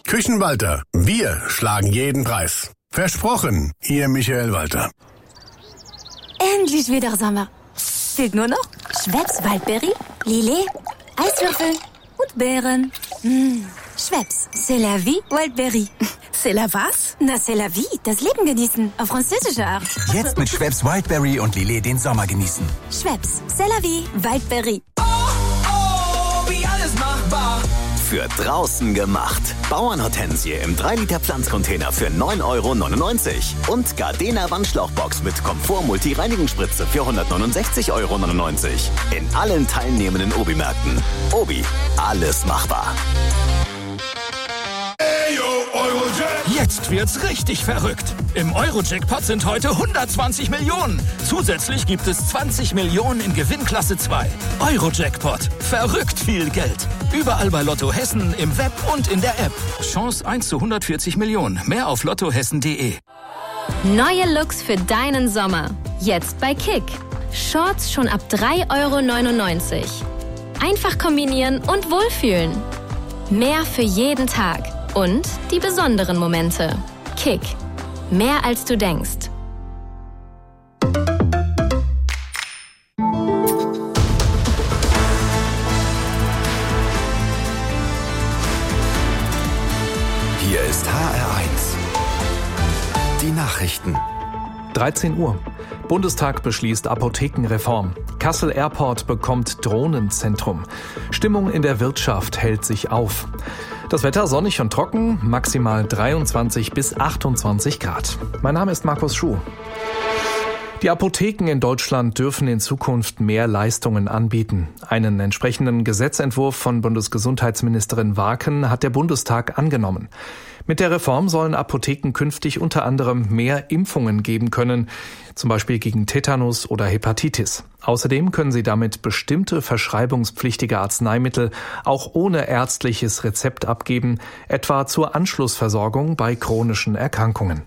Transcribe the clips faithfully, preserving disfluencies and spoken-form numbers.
Küchenwalter, wir schlagen jeden Preis. Versprochen, Ihr Michael Walter. Endlich wieder Sommer. Fehlt nur noch Schweppes Waldberry, Lillet, Eiswürfel und Beeren. Mmh. Schweppes, c'est la vie, Waldberry. C'est la was? Na, c'est la vie, das Leben genießen, auf französische Art. Jetzt mit Schweppes Wildberry und Lillet den Sommer genießen. Schweppes, c'est la vie, Waldberry. Oh, oh, wie alles machbar. Für draußen gemacht. Bauernhortensie im drei Liter Pflanzcontainer für neun Euro neunundneunzig. Und Gardena Wandschlauchbox mit Komfort-Multi-Reinigungsspritze für hundertneunundsechzig Euro neunundneunzig. In allen teilnehmenden Obi-Märkten. Obi, alles machbar. Jetzt wird's richtig verrückt. Im Euro-Jackpot sind heute hundertzwanzig Millionen. Zusätzlich gibt es zwanzig Millionen in Gewinnklasse zwei. Euro-Jackpot. Verrückt viel Geld. Überall bei Lotto Hessen, im Web und in der App. Chance eins zu hundertvierzig Millionen. Mehr auf lottohessen punkt de. Neue Looks für deinen Sommer. Jetzt bei Kick. Shorts schon ab drei Euro neunundneunzig. Einfach kombinieren und wohlfühlen. Mehr für jeden Tag. Und die besonderen Momente. Kick. Mehr als du denkst. Hier ist H R eins. Die Nachrichten. dreizehn Uhr. Bundestag beschließt Apothekenreform. Kassel Airport bekommt Drohnenzentrum. Stimmung in der Wirtschaft hält sich auf. Das Wetter sonnig und trocken, maximal dreiundzwanzig bis achtundzwanzig Grad. Mein Name ist Markus Schuh. Die Apotheken in Deutschland dürfen in Zukunft mehr Leistungen anbieten. Einen entsprechenden Gesetzentwurf von Bundesgesundheitsministerin Waken hat der Bundestag angenommen. Mit der Reform sollen Apotheken künftig unter anderem mehr Impfungen geben können, zum Beispiel gegen Tetanus oder Hepatitis. Außerdem können sie damit bestimmte verschreibungspflichtige Arzneimittel auch ohne ärztliches Rezept abgeben, etwa zur Anschlussversorgung bei chronischen Erkrankungen.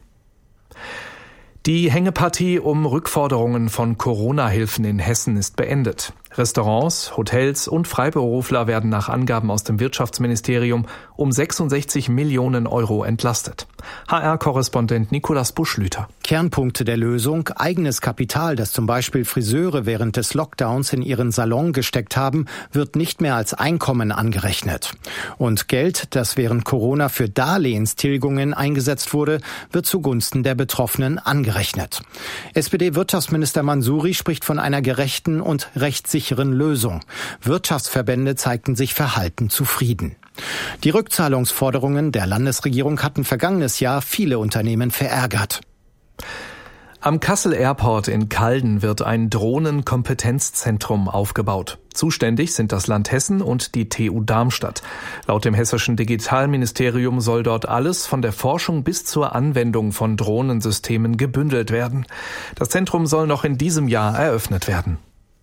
Die Hängepartie um Rückforderungen von Corona-Hilfen in Hessen ist beendet. Restaurants, Hotels und Freiberufler werden nach Angaben aus dem Wirtschaftsministerium um sechsundsechzig Millionen Euro entlastet. H R-Korrespondent Nikolas Buschlüter. Kernpunkte der Lösung: eigenes Kapital, das zum Beispiel Friseure während des Lockdowns in ihren Salon gesteckt haben, wird nicht mehr als Einkommen angerechnet. Und Geld, das während Corona für Darlehenstilgungen eingesetzt wurde, wird zugunsten der Betroffenen angerechnet. S P D-Wirtschaftsminister Mansouri spricht von einer gerechten und rechtssicheren Lösung. Wirtschaftsverbände zeigten sich verhalten zufrieden. Die Rückzahlungsforderungen der Landesregierung hatten vergangenes Jahr viele Unternehmen verärgert. Am Kassel Airport in Calden wird ein Drohnenkompetenzzentrum aufgebaut. Zuständig sind das Land Hessen und die T U Darmstadt. Laut dem hessischen Digitalministerium soll dort alles von der Forschung bis zur Anwendung von Drohnensystemen gebündelt werden. Das Zentrum soll noch in diesem Jahr eröffnet werden.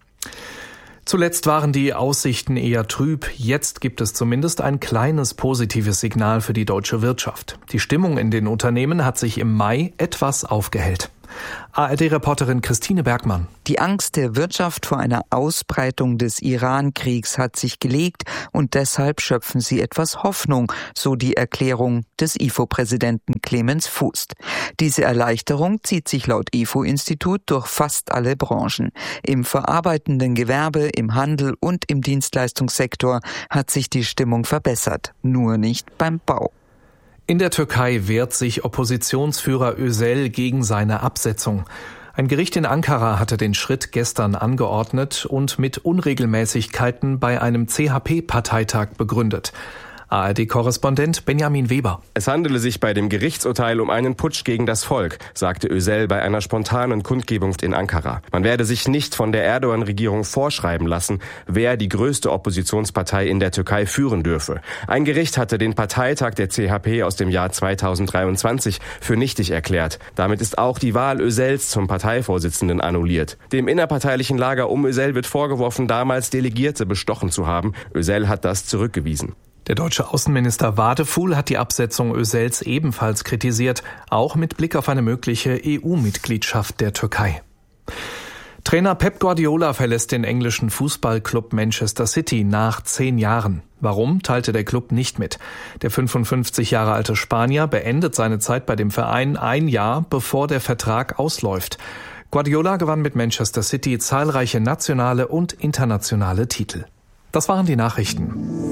Zuletzt waren die Aussichten eher trüb. Jetzt gibt es zumindest ein kleines positives Signal für die deutsche Wirtschaft. Die Stimmung in den Unternehmen hat sich im Mai etwas aufgehellt. A R D-Reporterin Christine Bergmann. Die Angst der Wirtschaft vor einer Ausbreitung des Iran-Kriegs hat sich gelegt und deshalb schöpfen sie etwas Hoffnung, so die Erklärung des I F O-Präsidenten Clemens Fußt. Diese Erleichterung zieht sich laut I F O-Institut durch fast alle Branchen. Im verarbeitenden Gewerbe, im Handel und im Dienstleistungssektor hat sich die Stimmung verbessert, nur nicht beim Bau. In der Türkei wehrt sich Oppositionsführer Özel gegen seine Absetzung. Ein Gericht in Ankara hatte den Schritt gestern angeordnet und mit Unregelmäßigkeiten bei einem C H P-Parteitag begründet. A R D-Korrespondent Benjamin Weber. Es handele sich bei dem Gerichtsurteil um einen Putsch gegen das Volk, sagte Özel bei einer spontanen Kundgebung in Ankara. Man werde sich nicht von der Erdogan-Regierung vorschreiben lassen, wer die größte Oppositionspartei in der Türkei führen dürfe. Ein Gericht hatte den Parteitag der C H P aus dem Jahr zweitausenddreiundzwanzig für nichtig erklärt. Damit ist auch die Wahl Özels zum Parteivorsitzenden annulliert. Dem innerparteilichen Lager um Özel wird vorgeworfen, damals Delegierte bestochen zu haben. Özel hat das zurückgewiesen. Der deutsche Außenminister Wadefuhl hat die Absetzung Özels ebenfalls kritisiert, auch mit Blick auf eine mögliche E U-Mitgliedschaft der Türkei. Trainer Pep Guardiola verlässt den englischen Fußballclub Manchester City nach zehn Jahren. Warum, teilte der Klub nicht mit. Der fünfundfünfzig Jahre alte Spanier beendet seine Zeit bei dem Verein ein Jahr, bevor der Vertrag ausläuft. Guardiola gewann mit Manchester City zahlreiche nationale und internationale Titel. Das waren die Nachrichten.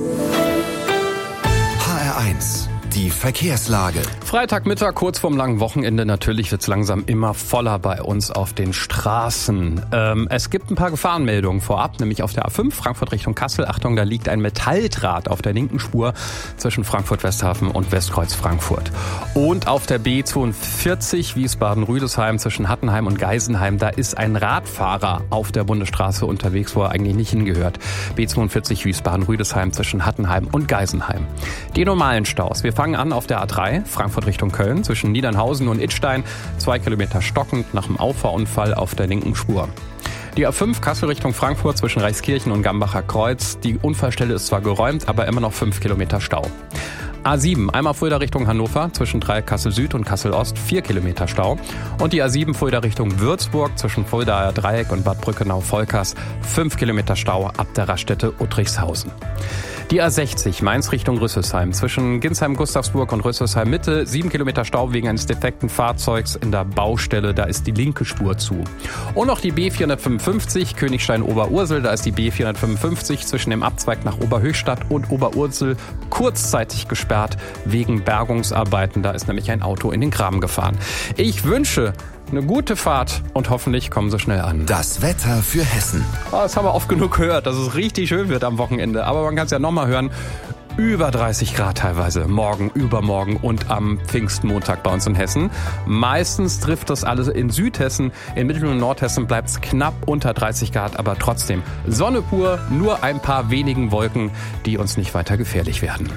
H R eins. Die Verkehrslage. Freitagmittag, kurz vorm langen Wochenende. Natürlich wird's langsam immer voller bei uns auf den Straßen. Ähm, es gibt ein paar Gefahrenmeldungen vorab, nämlich auf der A fünf, Frankfurt Richtung Kassel. Achtung, da liegt ein Metalldraht auf der linken Spur zwischen Frankfurt-Westhafen und Westkreuz Frankfurt. Und auf der B zweiundvierzig, Wiesbaden-Rüdesheim zwischen Hattenheim und Geisenheim, da ist ein Radfahrer auf der Bundesstraße unterwegs, wo er eigentlich nicht hingehört. B zweiundvierzig, Wiesbaden-Rüdesheim zwischen Hattenheim und Geisenheim. Die normalen Staus. Wir fangen an auf der A drei, Frankfurt Richtung Köln, zwischen Niedernhausen und Idstein, zwei Kilometer stockend nach dem Auffahrunfall auf der linken Spur. Die A fünf, Kassel Richtung Frankfurt, zwischen Reichskirchen und Gambacher Kreuz. Die Unfallstelle ist zwar geräumt, aber immer noch fünf Kilometer Stau. A sieben, einmal Fulda Richtung Hannover, zwischen Dreieck Kassel Süd und Kassel Ost, vier Kilometer Stau. Und die A sieben Fulda Richtung Würzburg, zwischen Fuldaer Dreieck und Bad Brückenau-Volkers, fünf Kilometer Stau ab der Raststätte Uttrichshausen. Die A sechzig, Mainz Richtung Rüsselsheim, zwischen Ginsheim-Gustavsburg und Rüsselsheim-Mitte, sieben Kilometer Stau wegen eines defekten Fahrzeugs in der Baustelle, da ist die linke Spur zu. Und noch die B vierhundertfünfundfünfzig, Königstein-Oberursel, da ist die B vierhundertfünfundfünfzig zwischen dem Abzweig nach Oberhöchstadt und Oberursel kurzzeitig gesperrt wegen Bergungsarbeiten, da ist nämlich ein Auto in den Graben gefahren. Ich wünsche eine gute Fahrt und hoffentlich kommen sie schnell an. Das Wetter für Hessen. Oh, das haben wir oft genug gehört, dass es richtig schön wird am Wochenende. Aber man kann es ja nochmal hören. Über dreißig Grad teilweise, morgen, übermorgen und am Pfingstmontag bei uns in Hessen. Meistens trifft das alles in Südhessen. In Mittel- und Nordhessen bleibt es knapp unter dreißig Grad, aber trotzdem Sonne pur, nur ein paar wenigen Wolken, die uns nicht weiter gefährlich werden.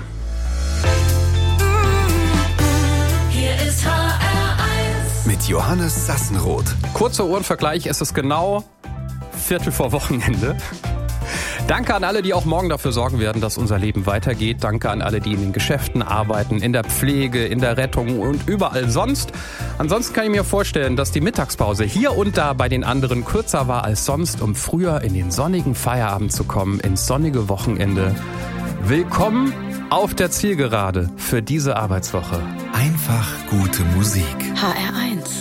Hier ist H R eins. Mit Johannes Sassenroth. Kurzer Uhrenvergleich, es ist genau Viertel vor Wochenende. Danke an alle, die auch morgen dafür sorgen werden, dass unser Leben weitergeht. Danke an alle, die in den Geschäften arbeiten, in der Pflege, in der Rettung und überall sonst. Ansonsten kann ich mir vorstellen, dass die Mittagspause hier und da bei den anderen kürzer war als sonst, um früher in den sonnigen Feierabend zu kommen, ins sonnige Wochenende. Willkommen auf der Zielgerade für diese Arbeitswoche. Einfach gute Musik. H R eins.